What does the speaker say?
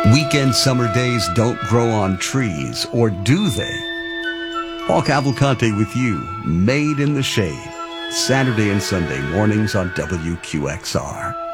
Weekend summer days don't grow on trees, or do they? Paul Cavalcante with you, Made in the Shade, Saturday and Sunday mornings on WQXR.